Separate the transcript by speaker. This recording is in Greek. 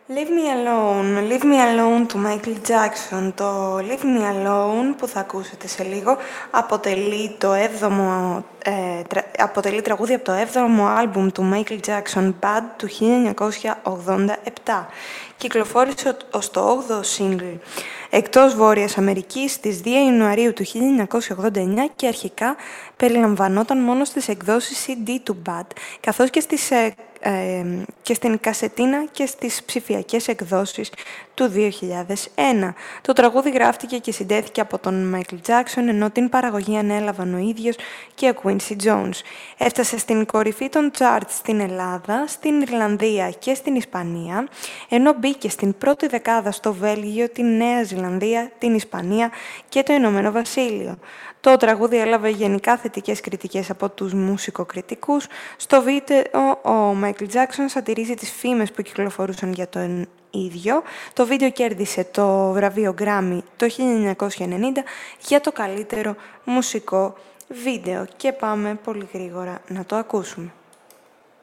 Speaker 1: Leave Me Alone του Michael Jackson. Το Leave Me Alone που θα ακούσετε σε λίγο αποτελεί τραγούδι από το 7ο άλμπουμ του Michael Jackson Bad του 1987. Κυκλοφόρησε ως το 8ο single εκτός Βόρειας Αμερικής στις 2 Ιανουαρίου του 1989 και αρχικά περιλαμβανόταν μόνο στις εκδόσεις CD του Bad, καθώς και στην κασετίνα και στις ψηφιακές εκδόσεις του 2001. Το τραγούδι γράφτηκε και συντέθηκε από τον Michael Jackson, ενώ την παραγωγή ανέλαβαν ο ίδιος και ο Quincy Jones. Έφτασε στην κορυφή των charts στην Ελλάδα, στην Ιρλανδία και στην Ισπανία, ενώ μπήκε στην πρώτη δεκάδα στο Βέλγιο, την Νέα Ζηλανδία, την Ισπανία και το Ηνωμένο Βασίλειο. Το τραγούδι έλαβε γενικά θετικές κριτικές από τους μουσικοκριτικούς. Στο βίντεο ο Michael Jackson σατυρίζει τις φήμες που κυκλοφορούσαν για τον ίδιο. Το βίντεο κέρδισε το βραβείο Grammy το 1990 για το καλύτερο μουσικό βίντεο και πάμε πολύ γρήγορα να το ακούσουμε.